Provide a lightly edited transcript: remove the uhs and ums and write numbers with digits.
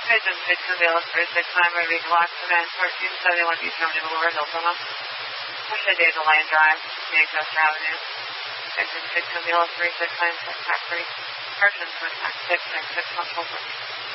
Pigeon 636 Reach Lock Event 1471 East Avenue Boulevard, Hillsborough. Days of Lane Drive, Manchester Avenue. Exit 636 Factory. Merchants with 666 Multiple.